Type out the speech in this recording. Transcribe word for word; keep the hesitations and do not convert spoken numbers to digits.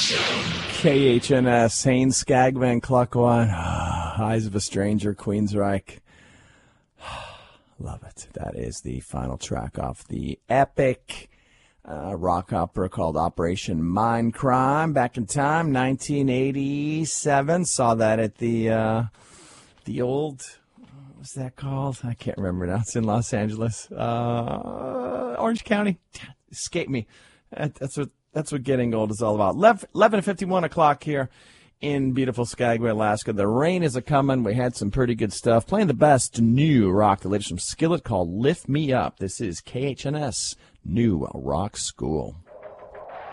K H N S, Haines, Skagman, Cluckwan, Eyes of a Stranger, Queensryche. Love it. That is the final track off the epic uh, rock opera called Operation Mindcrime. Back in time, nineteen eighty-seven. Saw that at the uh, the old, what was that called? I can't remember now. It's in Los Angeles. Uh, Orange County. Escape me. That, that's what that's what getting old is all about. eleven fifty-one o'clock here in beautiful Skagway, Alaska. The rain is a-coming. We had some pretty good stuff. Playing the best new rock, the latest from Skillet called Lift Me Up. This is K H N S New Rock School.